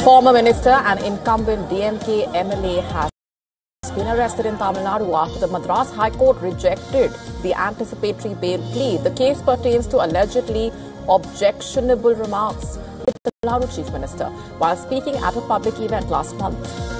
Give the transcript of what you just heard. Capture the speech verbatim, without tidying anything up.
former minister and incumbent D M K M L A has been arrested in Tamil Nadu after the Madras High Court rejected the anticipatory bail plea. The case pertains to allegedly objectionable remarks by the Tamil Nadu Chief Minister while speaking at a public event last month.